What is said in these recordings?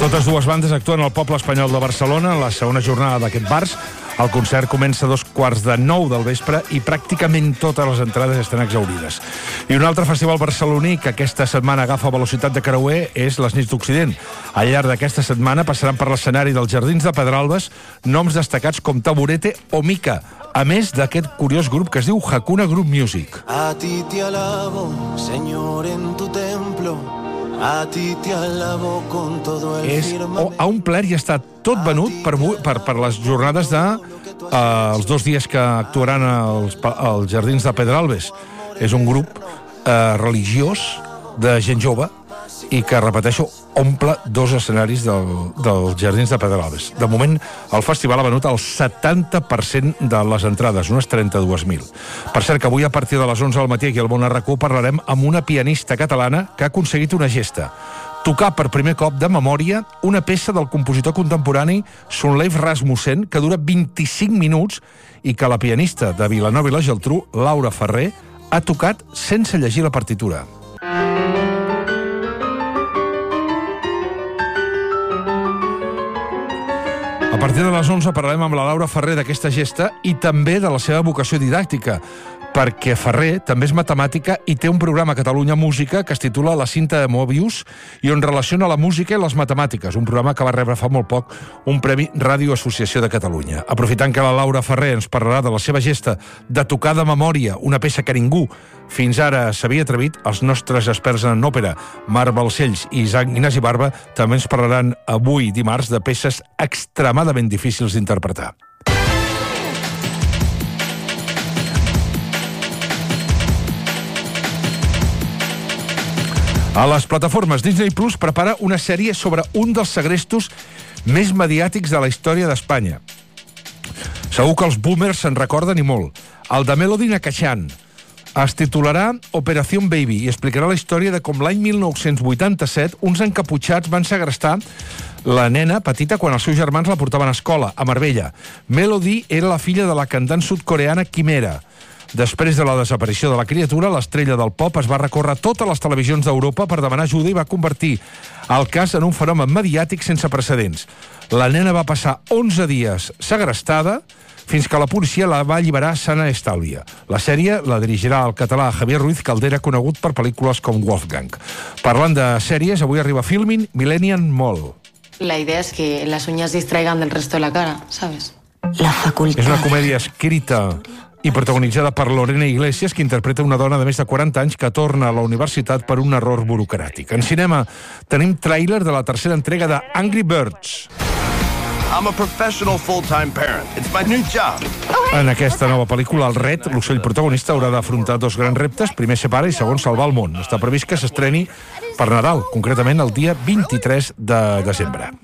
Totes dues bandes actuen al Poble Espanyol de Barcelona en la segona jornada d'aquest Bars. El concert comença a 8:45 del vespre i pràcticament totes les entrades estan exhaurides. I un altre festival barceloní que aquesta setmana agafa velocitat de creuer és les Nits d'Occident. Al llarg d'aquesta setmana passaran per l'escenari dels Jardins de Pedralbes noms destacats com Taburete o Mica, a més d'aquest curiós grup que es diu Hakuna Group Music. A ti te alabo, Señor, en tu templo. A ti te alabo con todo el firmamento. Ha omplert i està tot venut per les jornades els 2 dies que actuaran als Jardins de Pedralbes. És un grup religiós de gent jove i que, repeteixo, omple 2 escenaris dels Jardins de Pedralbes. De moment, el festival ha venut el 70% de les entrades, unes 32.000. Per cert, que avui a partir de les 11 del matí aquí al Món RQ parlarem amb una pianista catalana que ha aconseguit una gesta. Tocar per primer cop de memòria una peça del compositor contemporani Sonleif Rasmussen que dura 25 minuts i que la pianista de Vilanova i la Geltrú, Laura Ferrer, ha tocat sense llegir la partitura. A partir de les 11 parlarem amb la Laura Ferrer d'aquesta gesta i també de la seva vocació didàctica, perquè Ferrer també és matemàtica i té un programa a Catalunya Música que es titula La cinta de Mobius i on relaciona la música i les matemàtiques, un programa que va rebre fa molt poc un Premi Ràdio Associació de Catalunya. Aprofitant que la Laura Ferrer ens parlarà de la seva gesta de tocar de memòria una peça que ningú fins ara s'havia atrevit, els nostres experts en òpera, Marc Balcells i Isaac Ignasi Barba, també ens parlaran avui, dimarts, de peces extremadament difícils d'interpretar. A les plataformes, Disney Plus prepara una sèrie sobre un dels segrestos més mediàtics de la història d'Espanya. Segur que els boomers se'n recorden i molt. El de Melody Nakashian. Es titularà Operación Baby i explicarà la història de com l'any 1987 uns encaputxats van segrestar la nena petita quan els seus germans la portaven a escola, a Marbella. Melody era la filla de la cantant sud-coreana Quimera. Després de la desaparició de la criatura, l'estrella del pop es va recórrer totes les televisions d'Europa per demanar ajuda i va convertir el cas en un fenomen mediàtic sense precedents. La nena va passar 11 dies segrestada fins que la policia la va alliberar sana i estàlvia. La sèrie la dirigirà el català Javier Ruiz Caldera, conegut per pel·lícules com Wolfgang. Parlant de sèries, avui arriba Filmin Millennium Mall. La idea es que las uñas distraigan del resto de la cara, ¿sabes? La facultad. És una comèdia escrita i protagonitzada per Lorena Iglesias, que interpreta una dona de més de 40 anys que torna a la universitat per un error burocràtic. En cinema tenim tràiler de la tercera entrega de Angry Birds. I'm a professional full-time parent. It's my new job. En aquesta nova pel·lícula, el Red, l'ocell protagonista, haurà d'afrontar 2 grans reptes. Primer ser pare i segon salvar el món. Està previst que s'estreni per Nadal, concretament el dia 23 de desembre.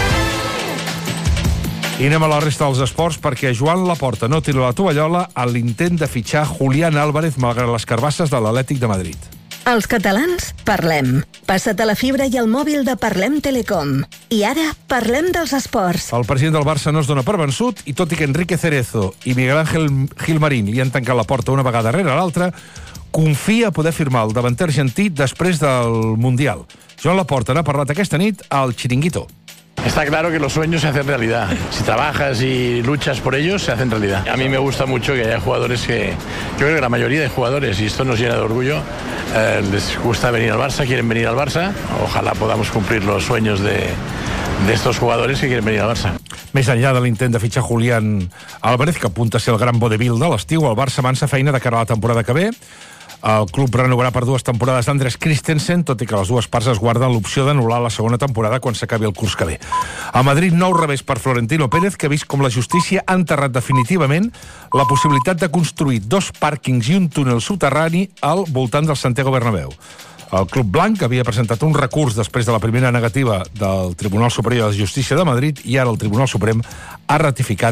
I anem a la resta dels esports perquè Joan Laporta no tira la tovallola a l'intent de fitxar Julián Álvarez malgrat les carbasses de l'Atlètic de Madrid. Els catalans parlem. Passa't a la fibra i al mòbil de Parlem Telecom. I ara parlem dels esports. El president del Barça no es dona per vençut i tot i que Enrique Cerezo i Miguel Ángel Gilmarín li han tancat la porta una vegada rere l'altra, confia poder firmar el davanter argentí després del Mundial. Joan Laporta n'ha parlat aquesta nit al Chiringuito. Está claro que los sueños se hacen realidad. Si trabajas y luchas por ellos, se hacen realidad. A mí me gusta mucho que haya jugadores que... Yo creo que la mayoría de jugadores, y esto nos llena de orgullo, les gusta venir al Barça, quieren venir al Barça. Ojalá podamos cumplir los sueños de estos jugadores que quieren venir al Barça. Més enllà de l'intent de fitxar Julián Álvarez, que apunta a ser el gran vodevil de l'estiu, el Barça avança feina de cara a la temporada que ve. El club renovarà per 2 temporades d'Andres Christensen, tot i que les dues parts es guarden l'opció d'anul·lar la segona temporada quan s'acabi el curs que ve. A Madrid, nou revés per Florentino Pérez, que ha vist com la justícia ha enterrat definitivament la possibilitat de construir 2 pàrquings i un túnel soterrani al voltant del Santiago Bernabéu. El Club Blanc havia presentat un recurs després de la primera negativa del Tribunal Superior de Justícia de Madrid i ara el Tribunal Suprem ha ratificat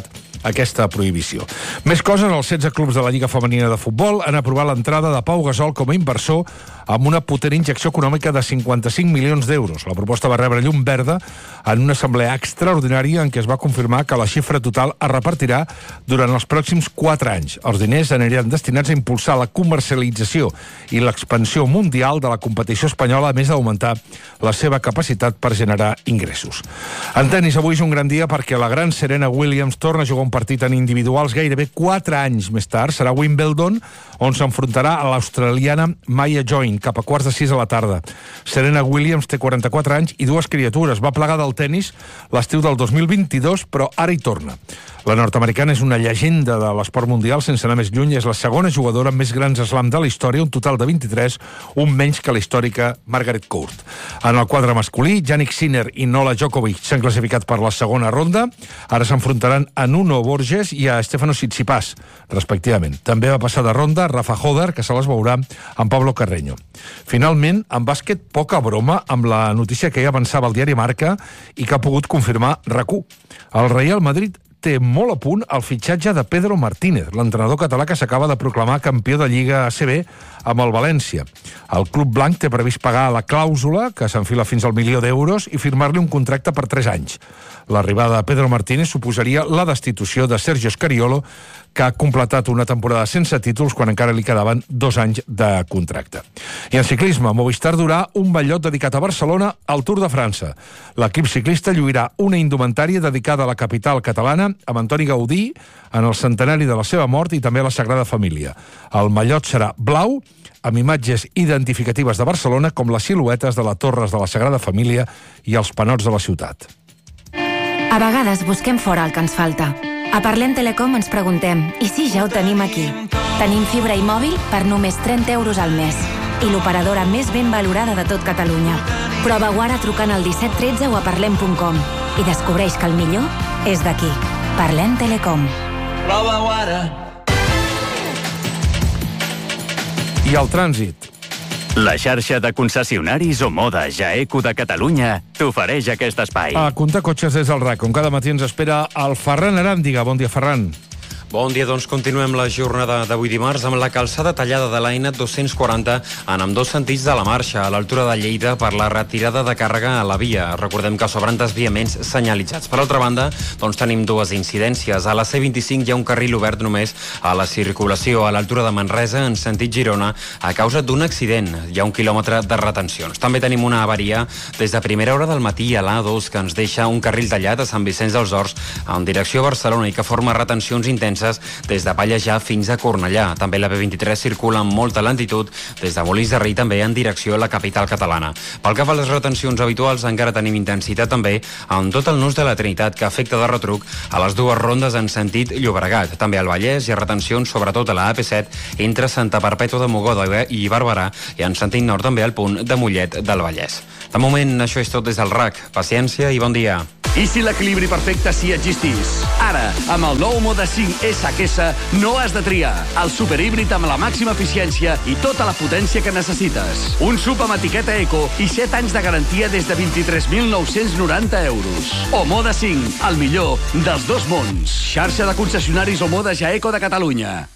aquesta prohibició. Més coses, els 16 clubs de la Lliga Femenina de Futbol han aprovat l'entrada de Pau Gasol com a inversor amb una potent injecció econòmica de 55 milions d'euros. La proposta va rebre llum verda en una assemblea extraordinària en què es va confirmar que la xifra total es repartirà durant els pròxims 4 anys. Els diners aniran destinats a impulsar la comercialització i l'expansió mundial de la competició espanyola, a més d'augmentar la seva capacitat per generar ingressos. En tenis, avui és un gran dia perquè la gran Serena Williams torna a jugar un partit en individuals gairebé 4 anys més tard. Serà Wimbledon, on s'enfrontarà a l'australiana Maya Join cap a 5:15 a la tarda. Serena Williams té 44 anys i 2 criatures. Va plegar del tenis l'estiu del 2022, però ara hi torna. La nord-americana és una llegenda de l'esport mundial, sense anar més lluny. És la segona jugadora amb més grans slam de la història, un total de 23, un menys que la històrica Margaret Court. En el quadre masculí, Jannik Sinner i Novak Djokovic s'han classificat per la segona ronda. Ara s'enfrontaran a Nuno Borges i a Stefano Tsitsipas, respectivament. També va passar de ronda Rafa Hoder, que se les veurà amb Pablo Carreño. Finalment, en bàsquet, poca broma amb la notícia que ja avançava el diari Marca i que ha pogut confirmar RAC1. El Real Madrid té molt a punt el fitxatge de Pedro Martínez, l'entrenador català que s'acaba de proclamar campió de Lliga ACB amb el València. El club blanc té previst pagar la clàusula, que s'enfila fins al 1 milió d'euros, i firmar-li un contracte per 3 anys. L'arribada de Pedro Martínez suposaria la destitució de Sergio Scariolo, que ha completat una temporada sense títols quan encara li quedaven 2 anys de contracte. I en ciclisme, Movistar durà un mallot dedicat a Barcelona al Tour de França. L'equip ciclista lluirà una indumentària dedicada a la capital catalana amb Antoni Gaudí en el centenari de la seva mort i també a la Sagrada Família. El mallot serà blau, amb imatges identificatives de Barcelona com les siluetes de les torres de la Sagrada Família i els panots de la ciutat. A vegades busquem fora el que ens falta. A Parlem Telecom ens preguntem, i si ja ho tenim aquí? Tenim fibra i mòbil per només 30 euros al mes. I l'operadora més ben valorada de tot Catalunya. Prova-ho ara trucant al 1713 o a parlem.com i descobreix que el millor és d'aquí. Parlem Telecom. Prova-ho ara. I el trànsit. La xarxa de concessionaris Omoda Jaeco de Catalunya t'ofereix aquest espai. A comptar cotxes des del RAC, com cada matí ens espera el Ferran Aràndiga. Bon dia, Ferran. Bon dia, doncs continuem la jornada d'avui dimarts amb la calçada tallada de l'Aina 240 en ambdós sentits de la marxa, a l'altura de Lleida per la retirada de càrrega a la via. Recordem que s'obren desviaments senyalitzats. Per altra banda, doncs tenim 2 incidències. A la C25 hi ha un carril obert només a la circulació a l'altura de Manresa en sentit Girona a causa d'un accident. Hi ha 1 quilòmetre de retencions. També tenim una avaria des de primera hora del matí a l'A2 que ens deixa un carril tallat a Sant Vicenç dels Horts en direcció a Barcelona i que forma retencions intenses des de Pallejà fins a Cornellà. També la B23 circula amb molta lentitud des de Molins de Rei també en direcció a la capital catalana. Pel que fa a les retencions habituals, encara tenim intensitat també en tot el nus de la Trinitat, que afecta de retruc a les 2 rondes en sentit Llobregat. També al Vallès hi ha retencions sobretot a la AP7 entre Santa Perpètua de Mogoda i Barberà i en sentit nord també al punt de Mollet del Vallès. De moment, això és tot des del RAC. Paciència i bon dia. I si l'equilibri perfecte sí existís? Ara, amb el nou Moda 5 SQS, no has de triar. El superhíbrid amb la màxima eficiència i tota la potència que necessites. Un sub amb etiqueta eco i 7 anys de garantia des de 23.990 euros. O Moda 5, el millor dels 2 mons. Xarxa de concessionaris Omoda Jaeco de Catalunya.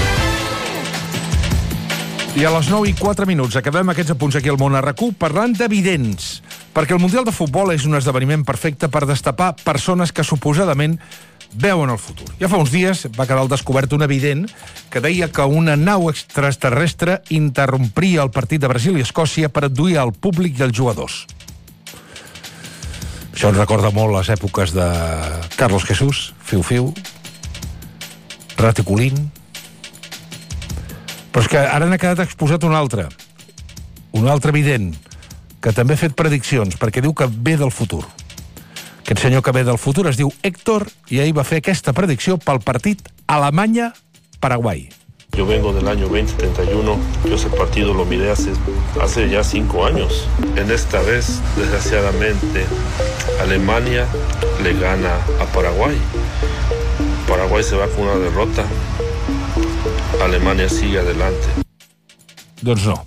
I a les 9:04 acabem aquests apunts aquí al Món a RAC1 parlant de vidents, perquè el Mundial de Futbol és un esdeveniment perfecte per destapar persones que suposadament veuen el futur. Ja fa uns dies va quedar al descobert un evident que deia que una nau extraterrestre interrompria el partit de Brasil i Escòcia per adduir al públic i als jugadors. Això ens recorda molt les èpoques de Carlos Jesús, Fiu-Fiu, Raticulín. Però és que ara n'ha quedat exposat un altre evident, que també ha fet prediccions, perquè diu que ve del futur. Aquest senyor que ve del futur es diu Héctor i ahir va fer aquesta predicció pel partit Alemanya-Paraguai. Yo vengo del año 2031, yo ese partido lo miré hace ya 5 años. En esta vez, desgraciadamente, Alemania le gana a Paraguay. Paraguay se va con una derrota. Alemanya sigue adelante. Doncs no.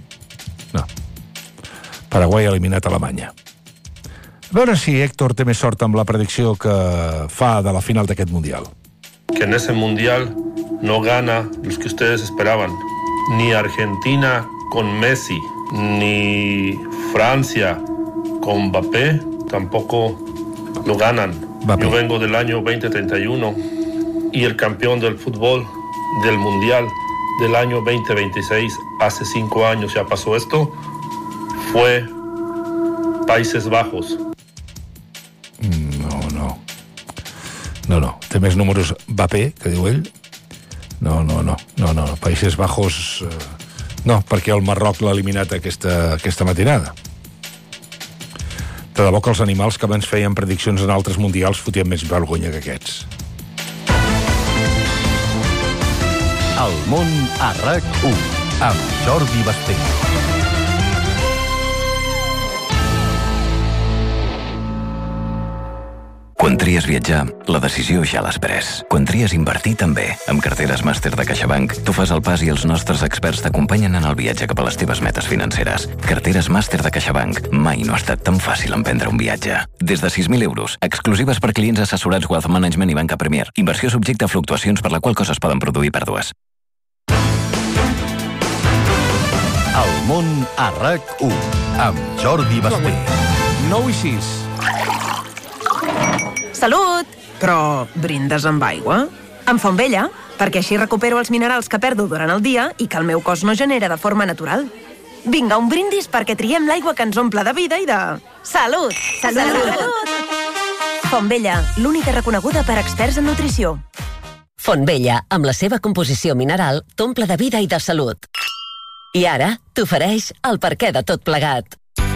Paraguai ha eliminat Alemanya. A veure si Héctor té més sort amb la predicció que fa de la final d'aquest Mundial. que en ese mundial no gana los que ustedes esperaban. Ni Argentina con Messi, ni Francia con Mbappé tampoco lo ganan. Yo vengo del año 2031 y el campeón del fútbol del mundial del año 2026, hace 5 años ya pasó esto, fue Países Bajos. No. Té més números Mbappé, que diu ell. No. Països Bajos... No, perquè el Marroc l'ha eliminat aquesta matinada. De debò que els animals que abans feien prediccions en altres mundials fotien més vergonya que aquests. El món a RAC1 amb Jordi Basté. Quan tries viatjar, la decisió ja l'has pres. Quan tries invertir, també. Amb carteres màster de CaixaBank, tu fas el pas i els nostres experts t'acompanyen en el viatge cap a les teves metes financeres. Carteres màster de CaixaBank. Mai no ha estat tan fàcil emprendre un viatge. Des de 6.000 euros, exclusives per clients assessorats Wealth Management i Banca Premier. Inversió subjecte a fluctuacions per la qual cosa es poden produir pèrdues. El món a RAC1 amb Jordi Basté. 9:06. Salut! Però brindes amb aigua? Amb Fontvella, perquè així recupero els minerals que perdo durant el dia i que el meu cos no genera de forma natural. Vinga, un brindis perquè triem l'aigua que ens omple de vida i de... Salut! Salut! Fontvella, l'única reconeguda per experts en nutrició. Fontvella, amb la seva composició mineral, t'omple de vida i de salut. I ara t'ofereix el perquè de tot plegat.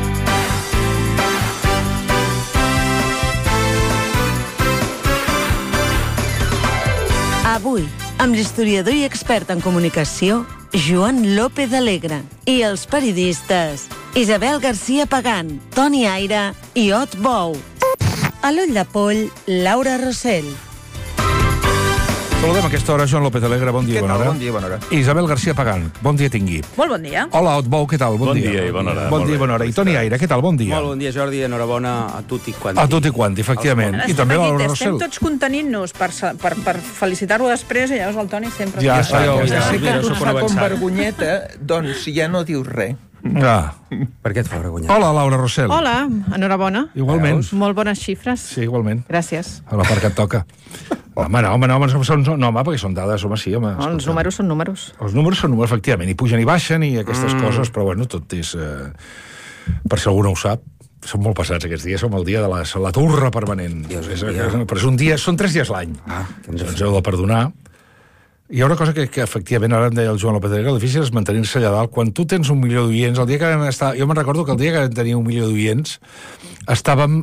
Avui, amb l'historiador i expert en comunicació, Joan López Alegre, i els periodistes Isabel García Pagán, Toni Aire i Ot Bou. A l'ull de poll, Laura Rossell. Saludem a aquesta hora Joan López Alegre, bon dia i bona hora. Bon dia i bona hora. Isabel García Pagán, bon dia tingui. Molt bon dia. Hola, Otbou, què tal? Bon dia i bona hora. Bon dia i bona hora. I Toni Aire, què tal? Bon dia. Molt bon dia, Jordi, enhorabona a tutti quanti. A tutti quanti, efectivament. I també la Laura Rossell. Estem tots contenint-nos per felicitar-lo després i llavors el Toni sempre... Ja sé que tu et fa com vergonyeta, doncs ja no dius res. Per què et fa vergonya? Hola, Laura Rossell. Hola, enhorabona. Igualment. Molt bones xifres. Sí, igualment. Gràcies. A la part que et toca. Home, perquè són dades, home, sí, home. Els números són números. Els números són números, efectivament, i pugen i baixen i aquestes coses, però bueno, tot és... Per si algú no ho sap, som molt passats aquests dies, som el dia de la turra permanent. Però és un dia, són 3 dies l'any. Ens heu de perdonar. Hi ha una cosa que efectivament, ara em deia el Joan López Alegre, el difícil és mantenir-se allà dalt. Quan tu tens 1 milió d'oients, el dia que vam estar... Jo me'n recordo que el dia que vam tenir 1 milió d'oients estàvem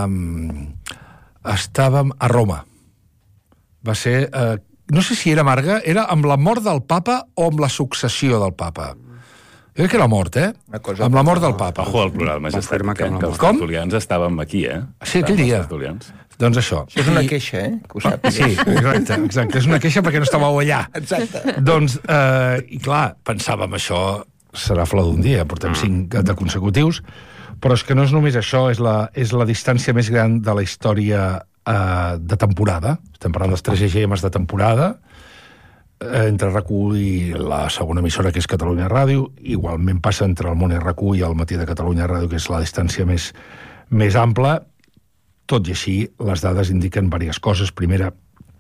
a Roma. Va ser... no sé si era Marga, era amb la mort del papa o amb la successió del papa. Jo crec que era mort, amb la mort del papa. Ojo al plural, majestat, que els tertulians estàvem aquí, Sí, aquell dia. Doncs això. Això és una queixa, que ho saps. Sí, exacte. És una queixa perquè no estàveu allà. Exacte. Doncs, i clar, pensàvem això serà flor d'un dia, portem 5 de consecutius, però és que no és només això, és la distància més gran de la història de temporada. Estem parlant dels 3 EGMs de temporada, entre RAC1 i la segona emissora, que és Catalunya Ràdio. Igualment passa entre el Món i RAC1 i el Matí de Catalunya Ràdio, que és la distància més ampla. Tot i així, les dades indiquen diverses coses. Primera,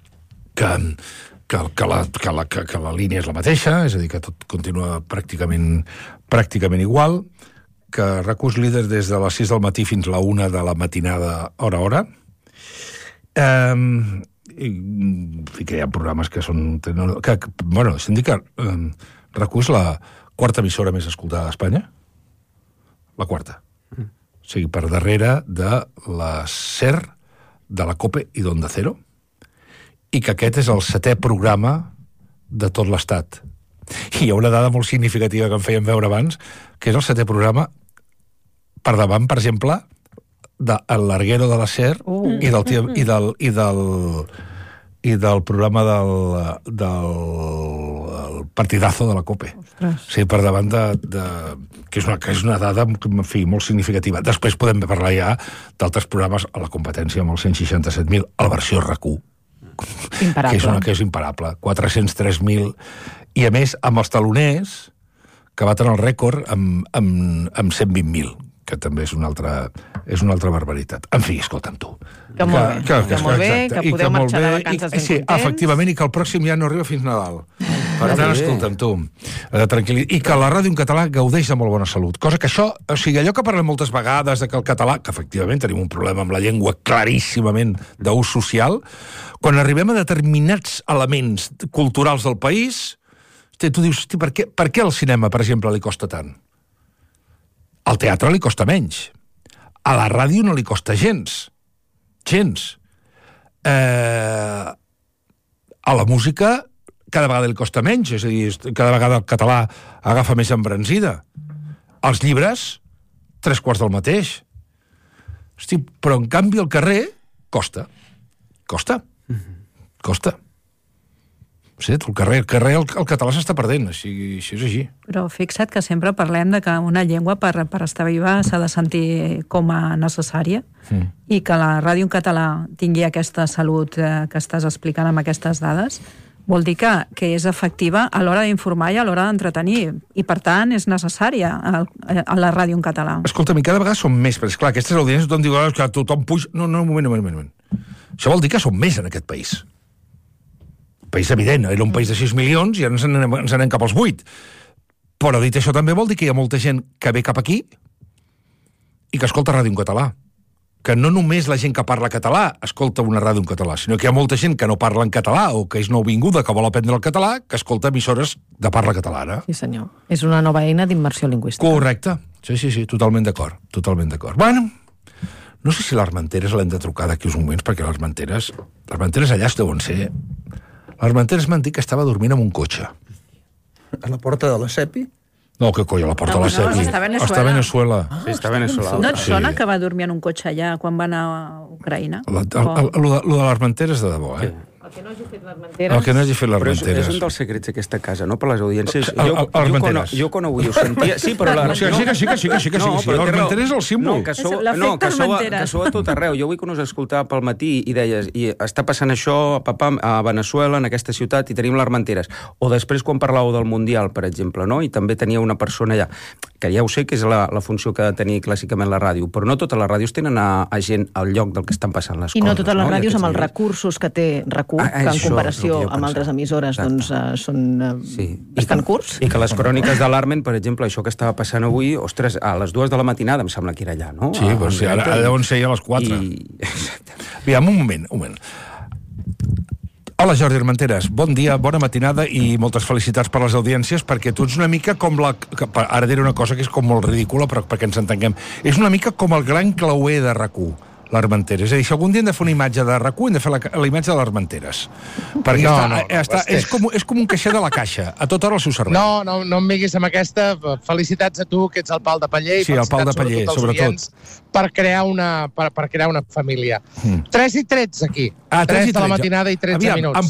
que la línia és la mateixa, és a dir, que tot continua pràcticament igual, que RAC1 és líder des de les 6 del matí fins a la 1 de la matinada, hora a hora. I que hi ha programes que són... Bueno, deixa'm dir que RAC1 és la 4ª emissora més escoltada d'Espanya. La 4ª. O sigui, per darrere de la SER, de la COPE i d'Onda Cero, i que aquest és el 7è programa de tot l'Estat. I hi ha una dada molt significativa que em feien veure abans, que és el 7è programa per davant, per exemple, del Larguero de la SER i del programa del Partidazo de la COPE. Sí, per davant que és una dada, en fi, molt significativa. Després podem parlar ja d'altres programes a la competència amb el 167.000, a la versió RAC1, Imparable. Que és imparable. 403.000. I, a més, amb els taloners, que baten el rècord amb 120.000, que també és una altra barbaritat. En fi, escolta'm tu. Que molt bé, que podeu marxar de vacances ben contents. Efectivament, i que el pròxim ja no arriba fins Nadal. Per tant, escolta'm tu, i que la ràdio en català gaudeix de molt bona salut. Cosa que això, o sigui, allò que parlem moltes vegades de que el català, que efectivament tenim un problema amb la llengua claríssimament d'ús social, quan arribem a determinats elements culturals del país, tu dius, per què al cinema, per exemple, li costa tant? Al teatre li costa menys. A la ràdio no li costa gens. Gens. A la música cada vegada li costa menys, és a dir, cada vegada el català agafa més embranzida. Els llibres, 3/4 del mateix. Hosti, però en canvi al carrer costa. Costa. Sí, el carrer el català s'està perdent, així és així. Però fixa't que sempre parlem de que una llengua per estar viva s'ha de sentir com a necessària i que la ràdio en català tingui aquesta salut que estàs explicant amb aquestes dades vol dir que és efectiva a l'hora d'informar i a l'hora d'entretenir i per tant és necessària a la ràdio en català. Escolta'm, cada vegada són més, però esclar, aquestes audiències tothom diu que tothom puja... No, un moment. Això vol dir que són més en aquest país. País evident, era un país de 6 milions i ara ens anem cap als 8. Però dit això també vol dir que hi ha molta gent que ve cap aquí i que escolta ràdio en català. Que no només la gent que parla català escolta una ràdio en català, sinó que hi ha molta gent que no parla en català o que és nouvinguda, que vol aprendre el català, que escolta emissores de parla catalana. Sí, senyor. És una nova eina d'immersió lingüística. Correcte. Sí, totalment d'acord. Bueno, no sé si l'Armenteres l'hem de trucar d'aquí uns moments, perquè l'Armenteres allà es deuen ser... L'Armenteres m'han dit que estava dormint en un cotxe. A la porta de la Sepi? No, que coi, a la porta de la Sepi. Està a Venezuela. Sí, està a Venezuela. No et sona que va dormir en un cotxe allà quan va anar a Ucraïna? Lo de l'Armenteres de debò, eh? El que no hagi fet l'Armenteres. Però és un dels secrets d'aquesta casa, no? Per les audiències. Jo quan avui ho sentia... Sí, però... Sí, l'Armenteres és el símbol. Que sou a tot arreu. Jo avui quan us escoltava pel matí i deies i està passant això a Venezuela, en aquesta ciutat, i tenim l'Armenteres. O després quan parlàveu del Mundial, per exemple, no? I també tenia una persona allà, que ja ho sé que és la funció que ha de tenir clàssicament la ràdio, però no totes les ràdios tenen a gent al lloc del que estan passant les coses. I no totes les ràdios amb els recursos que té RAC1, que en comparació amb altres emissores doncs, són bastant curts. I que les cròniques de l'Armen, per exemple, això que estava passant avui, ostres, a les 2 de la matinada em sembla que era allà, no? Sí, però sí, ara deuen ser ja a les 4. Aviam, un moment. Hola, Jordi Armenteres, bon dia, bona matinada i moltes felicitats per les audiències, perquè tu ets una mica com ara diré una cosa que és com molt ridícula, però perquè ens entenguem. És una mica com el gran clauer de RAC1, l'Armenteres. És a dir, si algun dia hem de fer una imatge de RAC1, hem de fer la imatge de l'Armenteres. Perquè és com un caixer de la caixa, a tota hora al seu servei. No em vinguis amb aquesta. Felicitats a tu, que ets el pal de paller, sí, el pal de paller, sobretot. Per crear una família. 3 i 13 aquí. 3 de la matinada i 13 minuts.